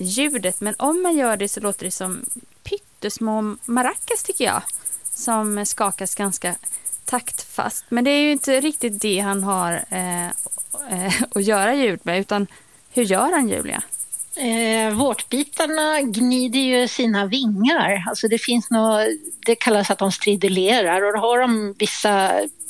ljudet. Men om man gör det så låter det som pyttesmå maracas tycker jag. Som skakas ganska taktfast. Men det är ju inte riktigt det han har att göra ljud med. Utan hur gör han, Julia? Vårtbitarna gnider ju sina vingar. Alltså det finns det kallas att de stridulerar. Och då har de vissa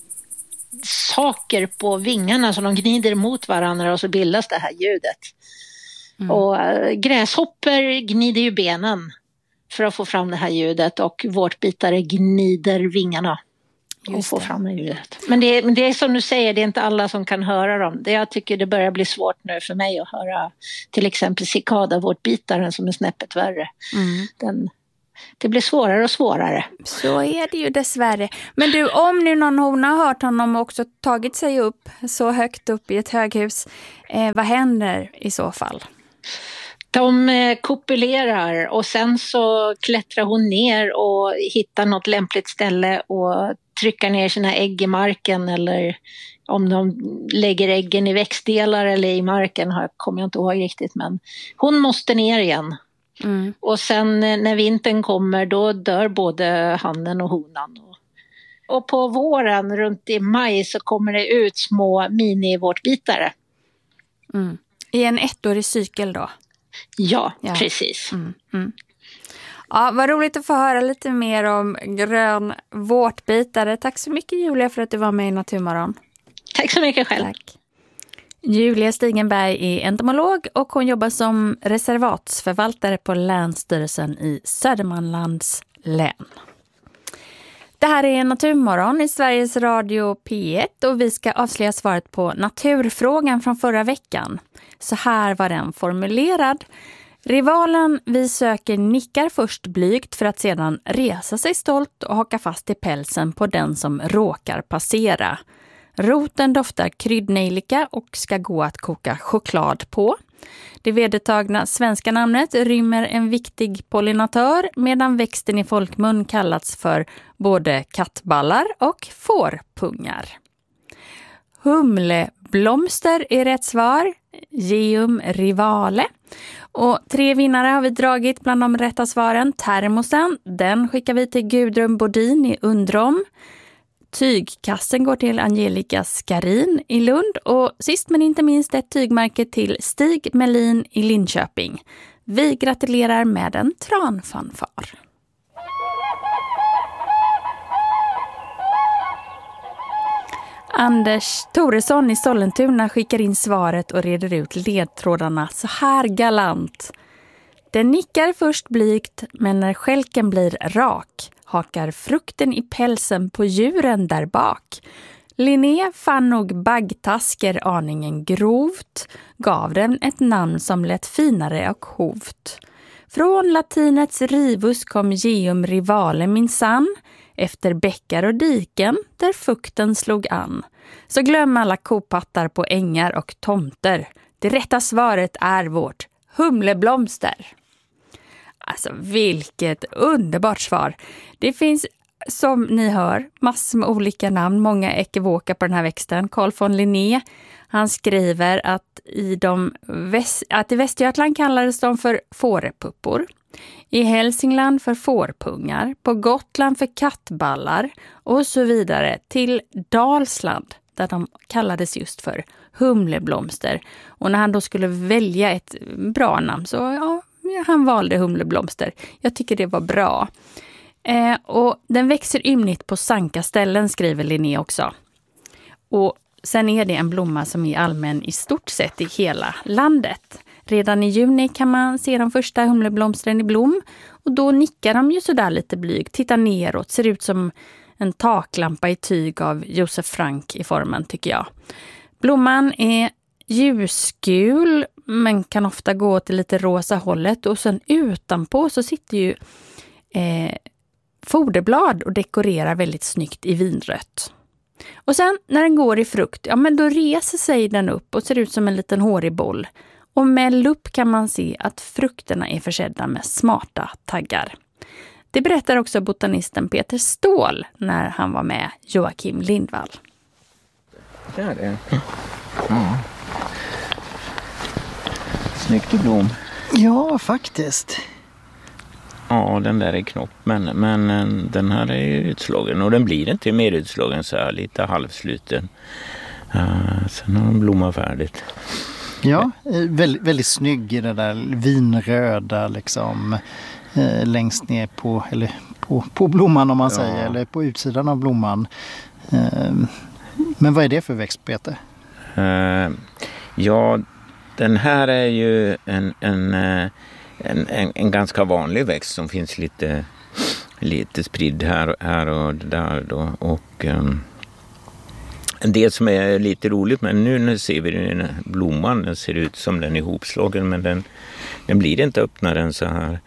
saker på vingarna som de gnider mot varandra och så bildas det här ljudet. Och gräshoppor gnider ju benen för att få fram det här ljudet och vårtbitare gnider vingarna och får fram det ljudet. Men det är som du säger, det är inte alla som kan höra dem. Jag tycker det börjar bli svårt nu för mig att höra till exempel cikadavårtbitaren som är snäppet värre. Det blir svårare och svårare. Så är det ju dessvärre. Men du, om nu någon hona har hört honom och också tagit sig upp så högt upp i ett höghus, vad händer i så fall? De kopulerar och sen så klättrar hon ner och hittar något lämpligt ställe och trycker ner sina ägg i marken, eller om de lägger äggen i växtdelar eller i marken kommer jag inte ihåg riktigt, men hon måste ner igen. Och sen när vintern kommer då dör både hannen och honan. Och på våren runt i maj så kommer det ut små mini-vårtbitare. I en ettårig cykel då? Ja, precis. Ja, vad roligt att få höra lite mer om grön vårtbitare. Tack så mycket Julia för att du var med i Naturmorgon. Tack så mycket själv. Tack. Julia Stigenberg är entomolog och hon jobbar som reservatsförvaltare på Länsstyrelsen i Södermanlands län. Det här är Naturmorgon i Sveriges Radio P1 och vi ska avslöja svaret på naturfrågan från förra veckan. Så här var den formulerad. Rivalen vi söker nickar först blygt för att sedan resa sig stolt och haka fast i pälsen på den som råkar passera. Roten doftar kryddnejlika och ska gå att koka choklad på. Det vedertagna svenska namnet rymmer en viktig pollinatör medan växten i folkmun kallats för både kattballar och fårpungar. Humleblomster är rätt svar. Geum rivale. Och 3 vinnare har vi dragit bland de rätta svaren. Termosen, den skickar vi till Gudrun Bodin i Undrom. Tygkassen går till Angelica Skarin i Lund och sist men inte minst ett tygmärke till Stig Melin i Linköping. Vi gratulerar med en tranfanfar. Anders Toresson i Sollentuna skickar in svaret och reder ut ledtrådarna så här galant. Den nickar först blygt men när skälken blir rak hakar frukten i pälsen på djuren där bak. Linné fann nog baggtasker aningen grovt, gav den ett namn som lät finare och hovt. Från latinets rivus kom geum rivale minsann, efter bäckar och diken där fukten slog an. Så glöm alla kopattar på ängar och tomter. Det rätta svaret är vårt humleblomster. Alltså vilket underbart svar. Det finns som ni hör massor med olika namn, många ekivoka på den här växten. Carl von Linné, han skriver att i Västergötland kallades de för fårepuppor. I Hälsingland för fårpungar, på Gotland för kattballar och så vidare till Dalsland där de kallades just för humleblomster. Och när han då skulle välja ett bra namn så han valde humleblomster. Jag tycker det var bra. Och den växer ymnigt på sanka ställen, skriver Linné också. Och sen är det en blomma som är allmän i stort sett i hela landet. Redan i juni kan man se de första humleblomstren i blom. Och då nickar de ju sådär lite blygt, tittar neråt, ser ut som en taklampa i tyg av Josef Frank i formen tycker jag. Blomman är ljusgul men kan ofta gå till lite rosa hållet och sen utanpå så sitter ju foderblad och dekorerar väldigt snyggt i vinrött. Och sen när den går i frukt, men då reser sig den upp och ser ut som en liten hårig boll. Och med lupp kan man se att frukterna är försedda med smarta taggar. Det berättar också botanisten Peter Ståhl när han var med Joakim Lindvall. Det är det. Ja. Snyggt i blom. Ja, faktiskt. Ja, den där är knopp, men den här är ju utslagen och den blir inte mer utslagen så här, lite halvsluten. Sen har de blommat färdigt. Ja, väldigt, väldigt snygg i det där vinröda liksom längst ner på blomman om man säger, eller på utsidan av blomman. Men vad är det för växtbete? Ja, den här är ju en ganska vanlig växt som finns lite spridd här och där då. Och det som är lite roligt, men nu ser vi den blomman, den ser ut som den är ihopslagen, men den blir inte öppnare än så här.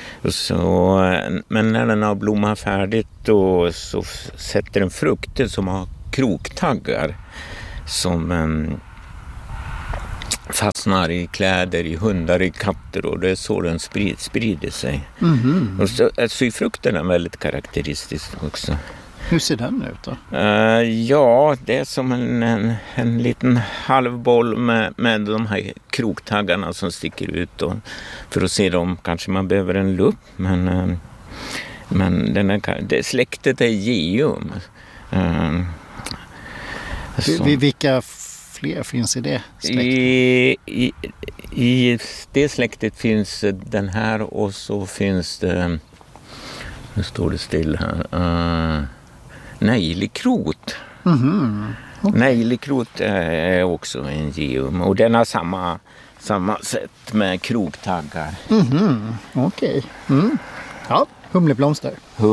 Men när den har blommat färdigt då, så sätter den frukter som har kroktaggar som fastnar i kläder, i hundar, i katter, och det är så den sprider sig. Mm-hmm. Och så är frukterna väldigt karaktäristiskt också. Hur ser den ut då? Ja, det är som en liten halvboll med de här kroktaggarna som sticker ut då. För att se dem kanske man behöver en lupp, men släktet är geum. Vilka fler finns i det släktet? I det släktet finns den här, och så finns det, nu står det still här, nejlikrot. Mm-hmm. Okay. Nejlikrot är också en geum, och den har samma sätt med krogtaggar. Mm-hmm. Okej. Okay. Mm. Ja, humleblomster.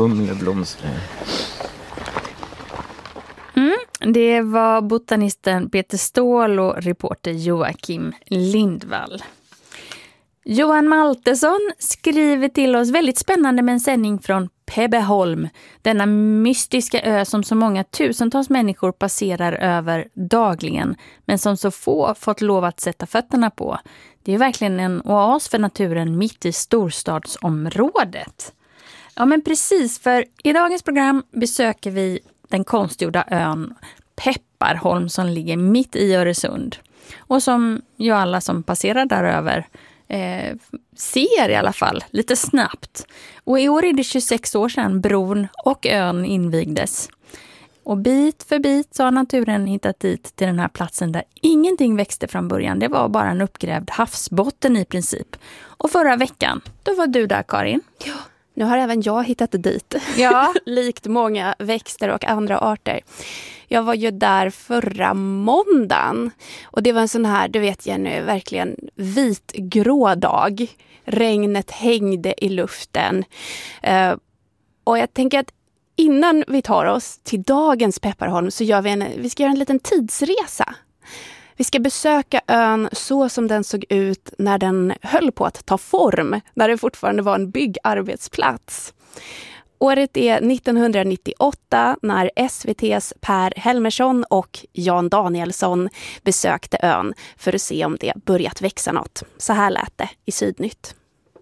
Det var botanisten Peter Ståhl och reporter Joakim Lindvall. Johan Maltesson skriver till oss väldigt spännande med en sändning från Pebbeholm, denna mystiska ö som så många tusentals människor passerar över dagligen, men som så få fått lov att sätta fötterna på. Det är verkligen en oas för naturen mitt i storstadsområdet. Ja, men precis, för i dagens program besöker vi den konstgjorda ön Pepparholm som ligger mitt i Öresund. Och som ju alla som passerar däröver ser i alla fall lite snabbt. Och i år är det 26 år sedan bron och ön invigdes. Och bit för bit så har naturen hittat dit till den här platsen där ingenting växte från början. Det var bara en uppgrävd havsbotten i princip. Och förra veckan, då var du där, Karin. Ja, nu har även jag hittat dit. Ja. Likt många växter och andra arter. Jag var ju där förra måndagen. Och det var en sån här, du vet Jenny, verkligen vitgrå dag. Regnet hängde i luften. Och jag tänker att innan vi tar oss till dagens Pepparholm så vi ska göra en liten tidsresa. Vi ska besöka ön så som den såg ut när den höll på att ta form, när det fortfarande var en byggarbetsplats. Året är 1998 när SVT:s Per Helmersson och Jan Danielsson besökte ön för att se om det börjat växa något. Så här lät det i Sydnytt.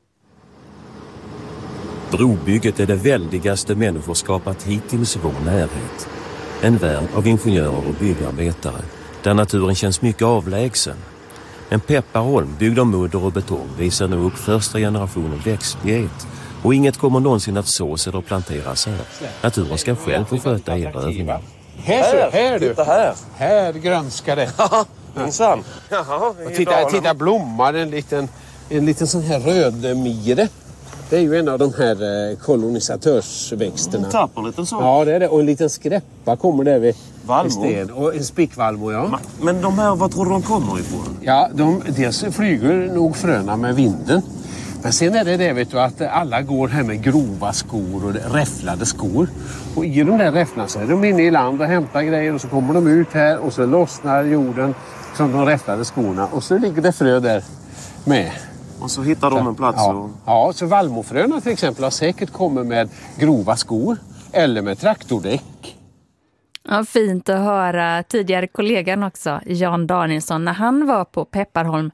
Brobygget är det väldigaste människor skapat hittills i vår närhet. En värld av ingenjörer och byggarbetare, där naturen känns mycket avlägsen. En Pepparholm byggd av mudder och betong visar nu upp första generationen växtlighet. Och inget kommer någonsin att sås eller planteras här. Naturen ska själv få sköta erövringen. Här du! Titta här! Här grönskar det. Ja, minsann. Titta blommar en liten sån här rödmire. Det är ju en av de här kolonisatörsväxterna. En tapper liten sån. Ja, det är det. Och en liten skräppa kommer där vid Valmor. sten. Och en spickvalmor, ja. Men de här, vad tror du de kommer ifrån? Ja, dels flyger nog fröna med vinden. Men sen är det vet du, att alla går här med grova skor och räfflade skor. Och i de där räfflarna så är de inne i land och hämtar grejer och så kommer de ut här och så lossnar jorden som de räfflade skorna. Och så ligger det frö där med. Och så hittar de en plats. Ja, så vallmofröna till exempel har säkert kommit med grova skor eller med traktordäck. Ja, fint att höra tidigare kollegan också, Jan Danielsson, när han var på Pepparholm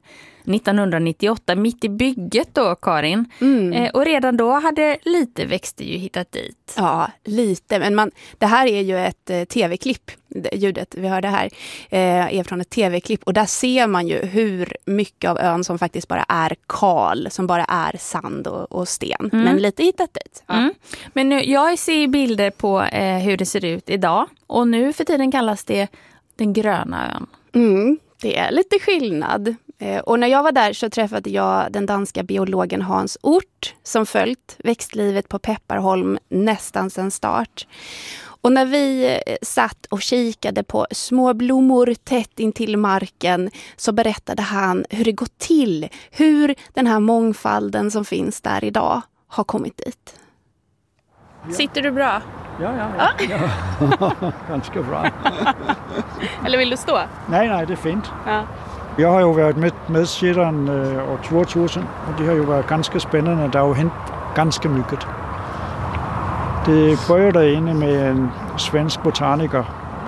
1998, mitt i bygget då, Karin. Och redan då hade lite växter ju hittat dit. Ja, lite. Men det här är ju ett tv-klipp. Ljudet vi hörde här är från ett tv-klipp. Och där ser man ju hur mycket av ön som faktiskt bara är kal. Som bara är sand och sten. Men lite hittat dit. Ja. Men nu, jag ser bilder på hur det ser ut idag. Och nu för tiden kallas det den gröna ön. Det är lite skillnad. Och när jag var där så träffade jag den danska biologen Hans Ort som följt växtlivet på Pepparholm nästan sedan start. Och när vi satt och kikade på små blommor tätt intill marken så berättade han hur det gått till. Hur den här mångfalden som finns där idag har kommit dit. Sitter du bra? Ja. Ganska bra. Eller vill du stå? Nej, det är fint. Ja. Jag har ju varit med sedan år 2000 och det har ju varit ganska spännande. Det har ju hänt ganska mycket. Det började inne med en svensk botaniker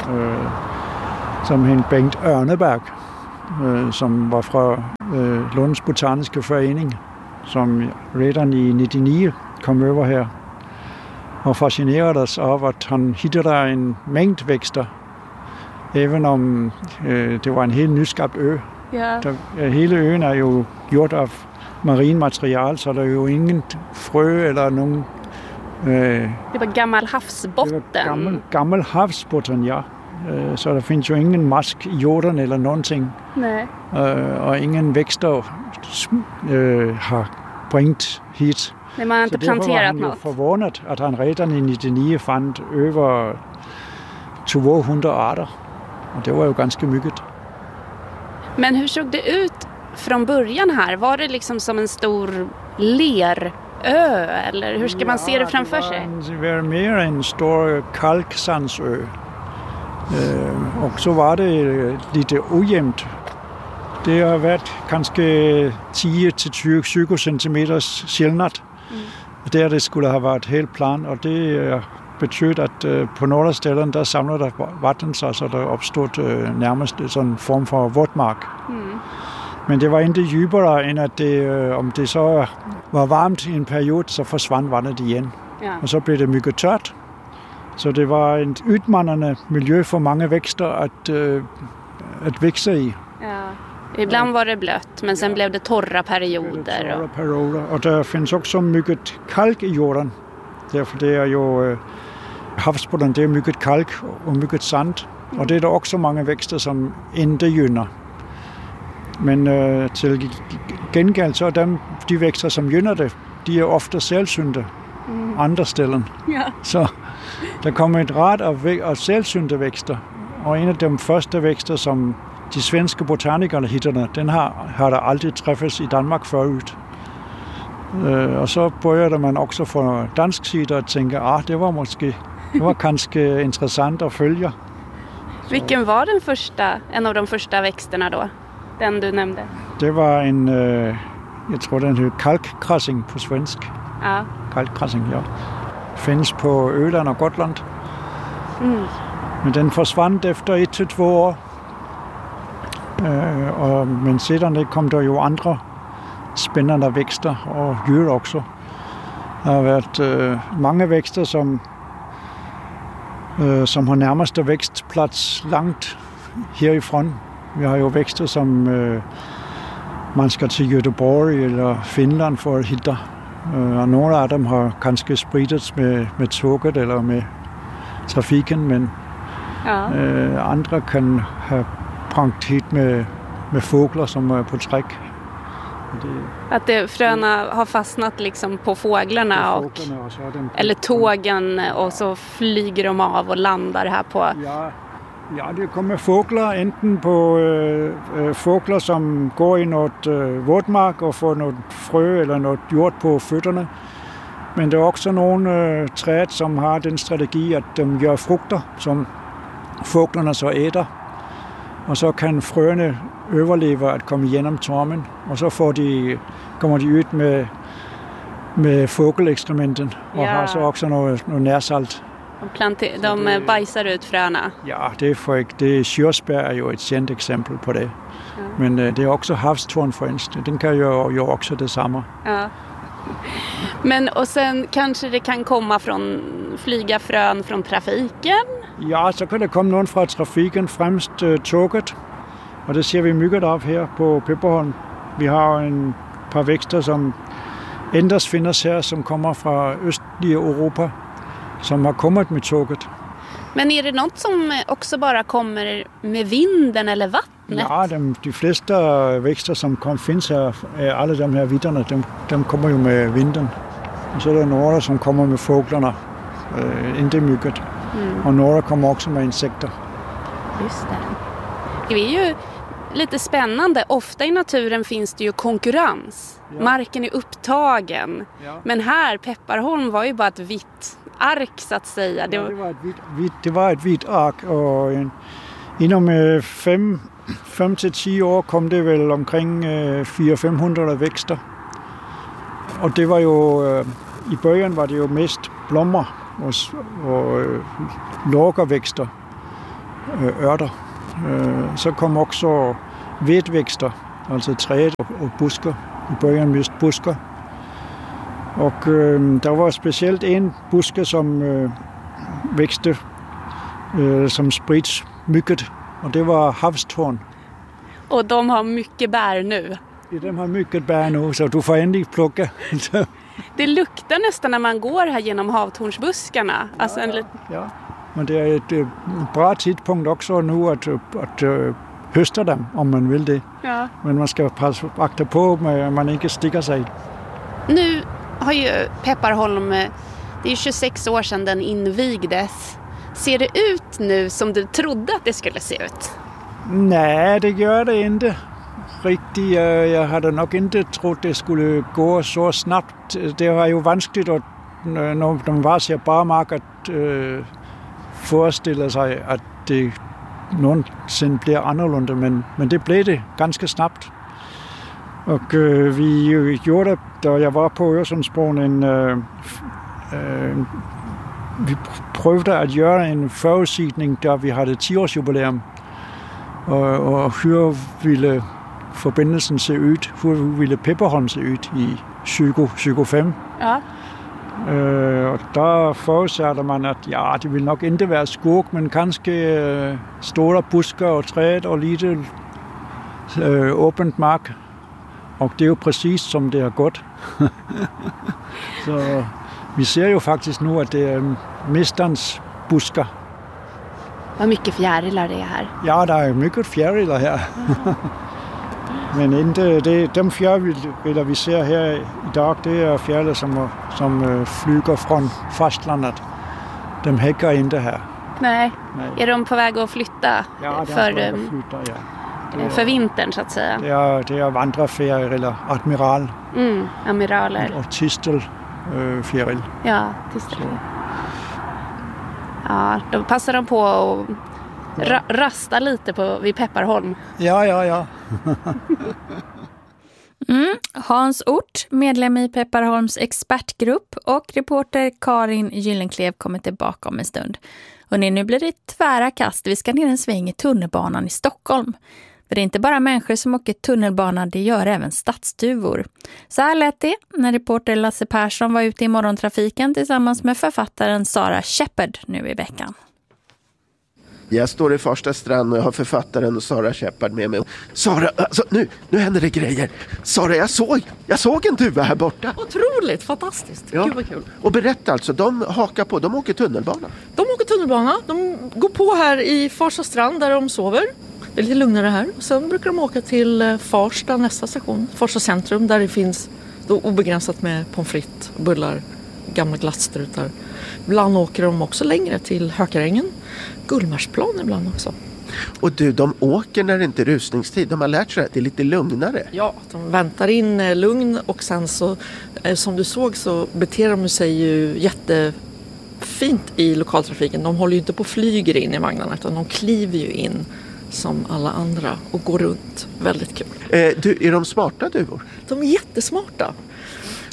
som heter Bengt Örneberg som var från Lunds botaniska förening som redan i 1999 kom över här och fascinerades av att han hittade en mängd växter även om det var en helt nyskapt ö. Ja. Hela ön är ju gjord av marinmaterial så det är ju ingen frö eller någon... det var gammal havsbotten. Det var gammal havsbotten, ja. Så det finns ju ingen mask i jorden eller någonting. Nej. Och ingen växter har bringt hit. Nej, man har inte planterat något. Så därför var han ju förvånad att han redan i 1999 fann över 200 arter. Och det var ju ganska mycket. Men hur såg det ut från början här? Var det liksom som en stor lerö eller hur ska man se det framför sig? Det var mer en stor kalksandsö. Och så var det lite ojämnt. Det har varit kanske 10-20 centimeters skillnad. Där det skulle ha varit helt plan och det betyder att på några ställen där samlade vatten sig så det uppstod närmast en sån form för våtmark. Men det var inte djupare än att om det så var varmt i en period så försvann vattnet igen. Ja. Och så blev det mycket torrt. Så det var en utmanande miljö för många växter att växa i. Ja. Ibland var det blött men sen blev det torra perioder. Och det finns också mycket kalk i jorden. Därför det är ju havsbotten, det är mycket kalk och mycket sand. Och det är det också många växter som inte gynnar. Men till gengäld så är de växter som gynnar det, de är ofta sällsynta andra ställen. Ja. Så det kommer ett rad av sällsynta växter. Och en av de första växter som de svenska botanikerna hittade, den har aldrig träffats i Danmark förut. Och så började man också från dansk sida att tänka, det var kanske intressant att följa. Vilken var en av de första växterna då? Den du nämnde? Det var en, jag tror den heter kalkkrassing på svensk. Ja. Kalkkrassing, ja. Finns på Öland och Gotland. Men den försvann efter 1-2 år. Men sedan det kom det ju andra spännande växter och djur också. Det har varit många växter som har närmaste växtplats långt härifrån. Vi har ju växter som man ska till Göteborg eller Finland för att hitta. Och några av dem har kanske spridits med tåget eller med trafiken, men andra kan ha prangt hit med fåglar som är på träck. Att fröna har fastnat liksom på fåglarna eller tågen och så flyger de av och landar här på... Ja, det kommer fåglar, enten på fåglar som går i något våtmark och får något frö eller något jord på fötterna. Men det är också några träd som har den strategi att de gör frukter som fåglarna så äter. Och så kan fröna överleva att komma igenom tormen. Och så kommer de ut med fågelexkrementen och har så också något närsalt. De bajsar ut fröna. Ja, körsbär är ju ett känt exempel på det. Ja. Men det är också havstorn förresten. Den kan ju också detsamma. Ja. Men och sen kanske det kan flyga frön från trafiken? Ja, så kan det komma någon från trafiken, främst tåget. Och det ser vi mycket av här på Pepparholm. Vi har en par växter som endast finns här som kommer från östliga Europa som har kommit med tåget. Men är det något som också bara kommer med vinden eller vattnet? Ja, de flesta växter som finns här, alla de här vidderna, de kommer ju med vinden. Och så är det några som kommer med fåglarna, inte mycket. Och några kommer också med insekter. Just det. Det är ju lite spännande. Ofta i naturen finns det ju konkurrens. Ja. Marken är upptagen. Ja. Men här, Pepparholm var ju bara ett vitt ark så att säga. Det var ett vitt ark och inom 5-10 år kom det väl omkring 400-500 växter. Och det var ju, i början var det ju mest blommor och lagerväxter, örter. Så kom också vedväxter, alltså träd och buskar. I början mest buskar. Och det var speciellt en buske som växte som sprids mycket. Och det var havstorn. Och de har mycket bär nu? De har mycket bär nu så du får ändå plocka. Det luktar nästan när man går här genom havtornsbuskarna. Alltså ja. Men det är ett bra tidpunkt också nu att hösta dem om man vill det. Ja. Men man ska akta på att man inte sticker sig. Nu har ju Pepparholm, det är 26 år sedan den invigdes. Ser det ut nu som du trodde att det skulle se ut? Nej, det gör det inte riktigt. Jag hade nog inte trott det skulle gå så snabbt. Det var ju vanskligt att när de var så barmark att föreställa sig att det någonsin blir annorlunda. Men det blev det ganska snabbt. Och vi gjorde, då jag var på Öresundsbron, vi prövade att göra en förutsättning där vi hade 10-årsjubileum. Och hur ville förbindelsen se ut? Hur ville Pepparholm se ut i 2025? Ja. Och där förutsatte man att det vill nog inte vara skog, men kanske stora buskar och träd och lite öppet mark. Och det är ju precis som det har gått. Så vi ser ju faktiskt nu att det är mästarens buskar. Vad mycket fjärilar det är här. Ja, det är mycket fjärilar här. Men inte de fjärilar vi ser här idag, det är fjärilar som flyger från fastlandet. De häckar inte här. Nej. Är de på väg att flytta? Ja, de är på väg att flytta, ja. För vintern så att säga. Det är vandrarfjäril eller admiral. Amiraler. Och tistelfjäril. Ja, tistel. Ja, då passar de på att rasta lite vid Pepparholm. Ja. Hans Ort, medlem i Pepparholms expertgrupp, och reporter Karin Gyllenklev kommer tillbaka om en stund. Och nu blir det tvära kast. Vi ska ner en sväng i tunnelbanan i Stockholm. För det är inte bara människor som åker tunnelbana, det gör även stadsduvor. Så här lät det när reporter Lasse Persson var ute i morgontrafiken tillsammans med författaren Sara Shepard nu i veckan. Jag står i första strand och jag har författaren Sara Shepard med mig. Sara, alltså, nu händer det grejer. Sara, jag såg en duva här borta. Otroligt, fantastiskt. Ja. Gud vad kul. Och berätta alltså, de hakar på, de åker tunnelbana. De åker tunnelbana, de går på här i Farsta strand där de sover. Det är lite lugnare här. Och sen brukar de åka till Farsta, nästa station. Farsta centrum, där det finns då obegränsat med pommes frites, bullar, gamla glasstrutar. Ibland åker de också längre till Hökarängen. Gullmarsplan ibland också. Och de åker när det inte är rusningstid. De har lärt sig att det är lite lugnare. Ja, de väntar in lugn och sen så, som du såg så beter de sig ju jättefint i lokaltrafiken. De håller ju inte på och flyger in i vagnarna utan de kliver ju in som alla andra och går runt. Väldigt kul. Är de smarta duvor? De är jättesmarta.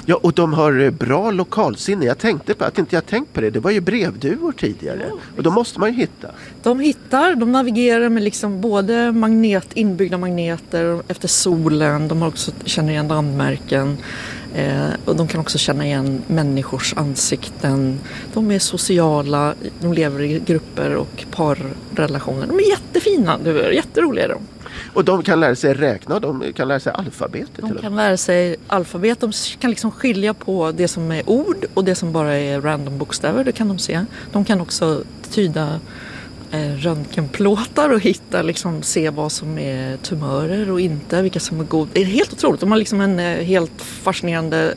Ja, och de har bra lokalsinne. Jag tänkte på att inte jag tänkt på det. Det var ju brevduvor tidigare. Och då måste man ju hitta. De navigerar med liksom både inbyggda magneter efter solen. De har också känner igen landmärken. Och de kan också känna igen människors ansikten. De är sociala, de lever i grupper och parrelationer. De är jättefina, jätteroliga är de. Och de kan lära sig räkna, de kan lära sig alfabetet. De kan lära sig alfabet, de kan liksom skilja på det som är ord och det som bara är random bokstäver, det kan de se. De kan också tyda röntgenplåtar och hitta, liksom, se vad som är tumörer och inte, vilka som är god. Det är helt otroligt, de har liksom en helt fascinerande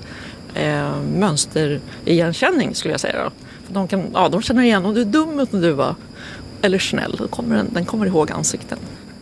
mönsterigenkänning skulle jag säga. För de känner igen om du är dum mot en duva eller snäll, den kommer ihåg ansikten.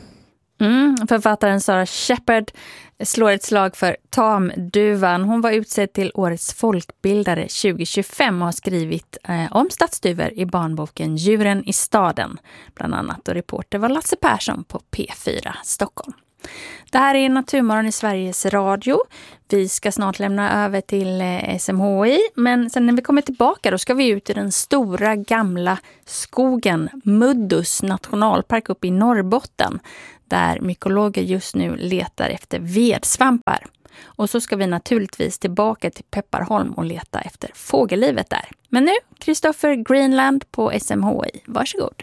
Författaren Sara Shepard slår ett slag för tamduvan. Hon var utsedd till årets folkbildare 2025 och har skrivit om stadsduvor i barnboken Djuren i staden. Bland annat, och reporter var Lasse Persson på P4 Stockholm. Det här är Naturmorgon i Sveriges Radio. Vi ska snart lämna över till SMHI, men sen när vi kommer tillbaka då ska vi ut i den stora gamla skogen Muddus nationalpark uppe i Norrbotten, där mykologer just nu letar efter vedsvampar. Och så ska vi naturligtvis tillbaka till Pepparholm och leta efter fågellivet där. Men nu, Christopher Greenland på SMHI. Varsågod.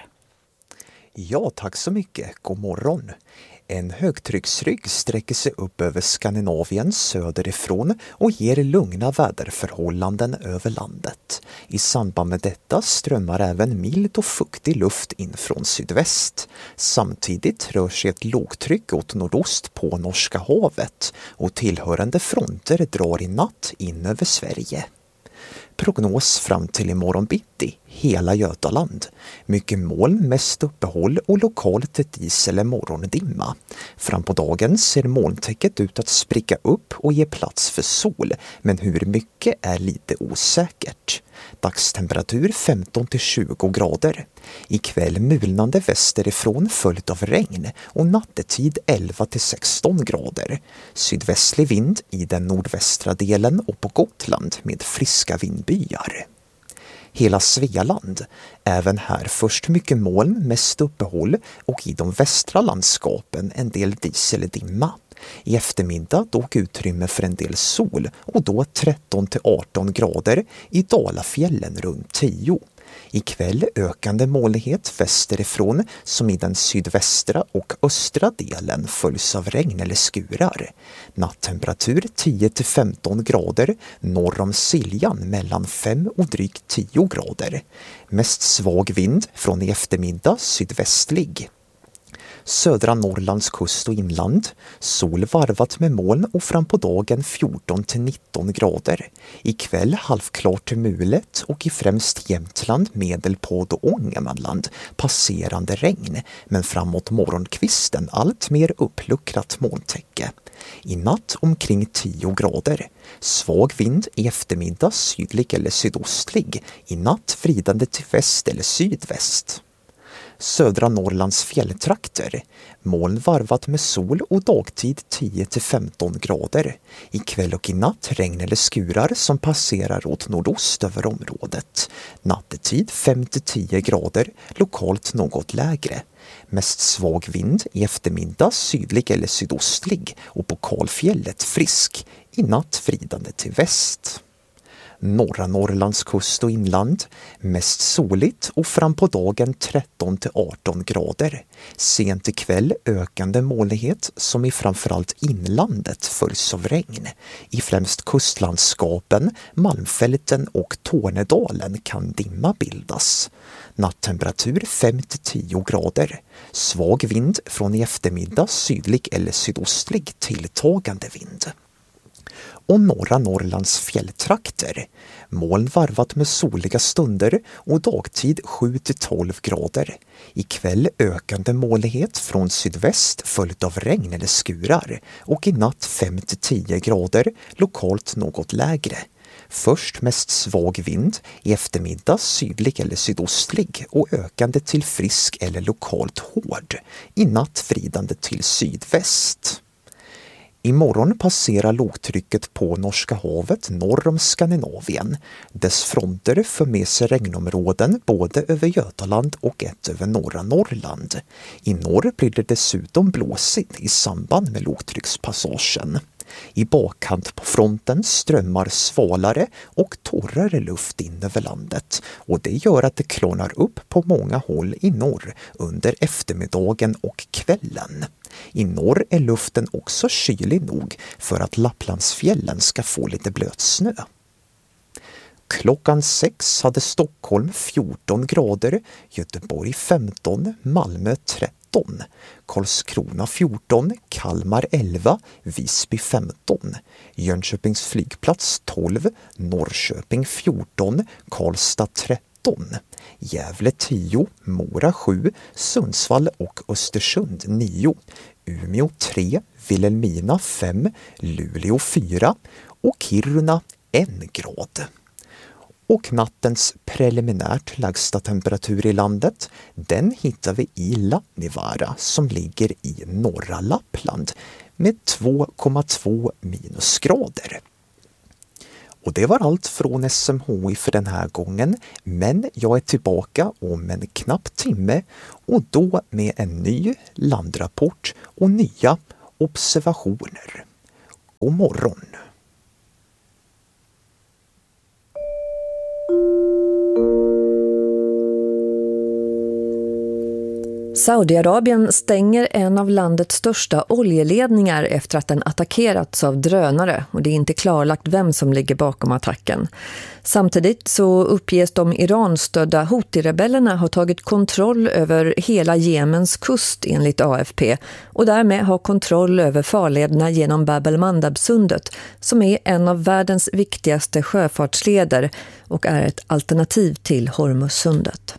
Ja, tack så mycket. God morgon. En högtrycksrygg sträcker sig upp över Skandinavien söderifrån och ger lugna väderförhållanden över landet. I samband med detta strömmar även mild och fuktig luft in från sydväst. Samtidigt rör sig ett lågtryck åt nordost på Norska havet och tillhörande fronter drar i natt in över Sverige. Prognos fram till imorgon bitti, hela Götaland. Mycket moln, mest uppehåll och lokalt ett is eller morgondimma. Fram på dagen ser molntäcket ut att spricka upp och ge plats för sol, men hur mycket är lite osäkert. Dagstemperatur 15-20 grader. Ikväll mulnande västerifrån följt av regn och nattetid 11-16 grader. Sydvästlig vind i den nordvästra delen och på Gotland med friska vindbyar. Hela Svealand, även här först mycket moln, mest uppehåll och i de västra landskapen en del dis eller dimma. I eftermiddag dock utrymme för en del sol och då 13-18 grader, i Dalafjällen runt 10. Ikväll ökande molnighet västerifrån som i den sydvästra och östra delen följs av regn eller skurar. Nattemperatur 10-15 grader, norr om Siljan mellan 5 och drygt 10 grader. Mest svag vind från i eftermiddag sydvästlig. Södra Norrlands kust och inland, sol varvat med moln och fram på dagen 14-19 grader. Ikväll halvklart till mulet och i främst Jämtland, Medelpad och Ångermanland passerande regn, men framåt morgonkvisten allt mer uppluckrat molntäcke. I natt omkring 10 grader. Svag vind i eftermiddag sydlig eller sydostlig, i natt vridande till väst eller sydväst. Södra Norrlands fjälltrakter. Moln varvat med sol och dagtid 10-15 grader. I kväll och i natt regn eller skurar som passerar åt nordost över området. Nattetid 5-10 grader, lokalt något lägre. Mest svag vind i eftermiddag sydlig eller sydostlig och på Kalfjället frisk. I natt vridande till väst. Norra Norrlands kust och inland, mest soligt och fram på dagen 13-18 grader. Sent ikväll ökande molnighet som i framförallt inlandet följs av regn. I främst kustlandskapen, Malmfälten och Tornedalen kan dimma bildas. Nattemperatur 5-10 grader. Svag vind från i eftermiddag sydlig eller sydostlig tilltagande vind. Och norra Norrlands fjälltrakter. Moln varvat med soliga stunder och dagtid 7-12 grader. Ikväll ökande molnighet från sydväst följt av regn eller skurar och i natt 5-10 grader, lokalt något lägre. Först mest svag vind, i eftermiddag sydlig eller sydostlig och ökande till frisk eller lokalt hård. I natt vridande till sydväst. Imorgon passerar lågtrycket på Norska havet norr om Skandinavien. Dess fronter för med sig regnområden både över Götaland och ett över norra Norrland. I norr blir det dessutom blåsigt i samband med lågtryckspassagen. I bakkant på fronten strömmar svalare och torrare luft in över landet och det gör att det klarnar upp på många håll i norr under eftermiddagen och kvällen. I norr är luften också kylig nog för att Lapplandsfjällen ska få lite blöt snö. Klockan 6 hade Stockholm 14 grader, Göteborg 15, Malmö 13, Karlskrona 14, Kalmar 11, Visby 15, Jönköpings flygplats 12, Norrköping 14, Karlstad 13, Gävle 10, Mora 7, Sundsvall och Östersund 9, Umeå 3, Vilhelmina 5, Luleå 4 och Kiruna 1 grad. Och nattens preliminärt lägsta temperatur i landet, den hittar vi i Lannivaara som ligger i norra Lappland med 2,2 minusgrader. Och det var allt från SMHI för den här gången, men jag är tillbaka om en knapp timme och då med en ny landrapport och nya observationer. God morgon! Saudiarabien stänger en av landets största oljeledningar efter att den attackerats av drönare och det är inte klarlagt vem som ligger bakom attacken. Samtidigt så uppges de Iran-stödda Houthi-rebellerna ha tagit kontroll över hela Jemens kust enligt AFP och därmed ha kontroll över farlederna genom Bab el-Mandab-sundet som är en av världens viktigaste sjöfartsleder och är ett alternativ till Hormuzsundet.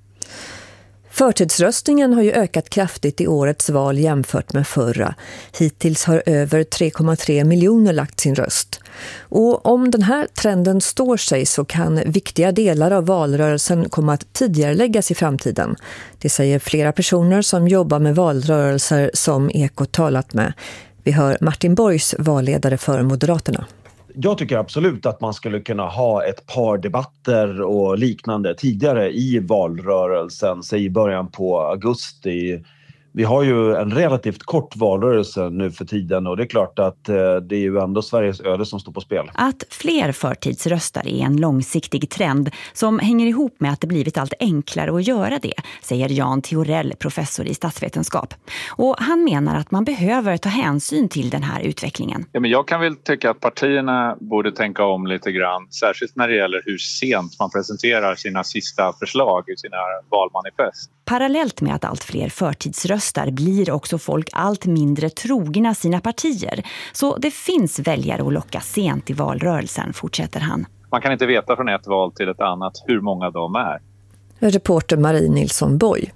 Förtidsröstningen har ju ökat kraftigt i årets val jämfört med förra. Hittills har över 3,3 miljoner lagt sin röst. Och om den här trenden står sig så kan viktiga delar av valrörelsen komma att tidigareläggas i framtiden. Det säger flera personer som jobbar med valrörelser som Ekot talat med. Vi hör Martin Borgs valledare för Moderaterna. Jag tycker absolut att man skulle kunna ha ett par debatter och liknande tidigare i valrörelsen, säg i början på augusti. Vi har ju en relativt kort valrörelse nu för tiden och det är klart att det är ju ändå Sveriges öde som står på spel. Att fler förtidsröstar är en långsiktig trend som hänger ihop med att det blivit allt enklare att göra det, säger Jan Theorell, professor i statsvetenskap. Och han menar att man behöver ta hänsyn till den här utvecklingen. Ja, men jag kan väl tycka att partierna borde tänka om lite grann, särskilt när det gäller hur sent man presenterar sina sista förslag i sina valmanifest. Parallellt med att allt fler förtidsröstar blir också folk allt mindre trogna sina partier. Så det finns väljare att locka sent i valrörelsen, fortsätter han. Man kan inte veta från ett val till ett annat hur många de är. Reporter Marie Nilsson Boy.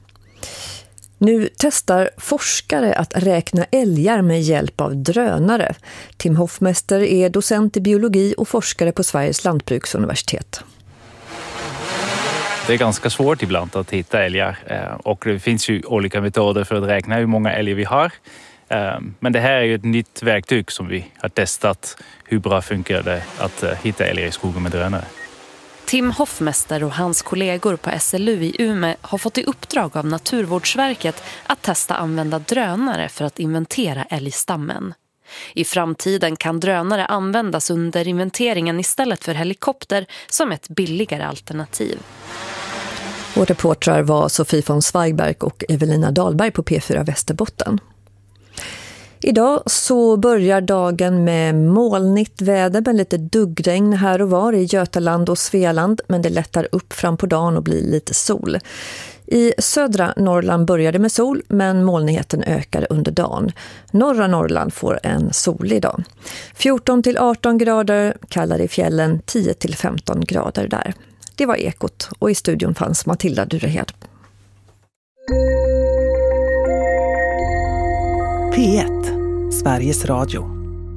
Nu testar forskare att räkna älgar med hjälp av drönare. Tim Hoffmäster är docent i biologi och forskare på Sveriges lantbruksuniversitet. Det är ganska svårt ibland att hitta älgar och det finns ju olika metoder för att räkna hur många älgar vi har. Men det här är ju ett nytt verktyg som vi har testat. Hur bra funkar det att hitta älgar i skogen med drönare? Tim Hoffmäster och hans kollegor på SLU i Umeå har fått i uppdrag av Naturvårdsverket att testa använda drönare för att inventera älgstammen. I framtiden kan drönare användas under inventeringen istället för helikopter som ett billigare alternativ. Vår reportrar var Sofie von Zweigbergk och Evelina Dahlberg på P4 Västerbotten. Idag så börjar dagen med molnigt väder med lite duggregn här och var i Götaland och Svealand, men det lättar upp fram på dagen och blir lite sol. I södra Norrland börjar det med sol, men molnigheten ökar under dagen. Norra Norrland får en solig dag. 14-18 grader, kallare i fjällen, 10-15 grader där. Det var Ekot och i studion fanns Matilda Durehed. P1, Sveriges Radio.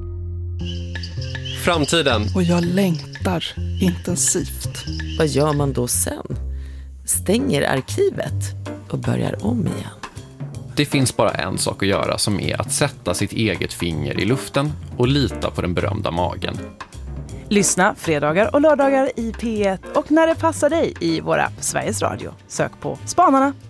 Framtiden. Och jag längtar intensivt. Vad gör man då sen? Stänger arkivet och börjar om igen. Det finns bara en sak att göra, som är att sätta sitt eget finger i luften och lita på den berömda magen. Lyssna fredagar och lördagar i P1 och när det passar dig i vår app Sveriges Radio. Sök på Spanarna.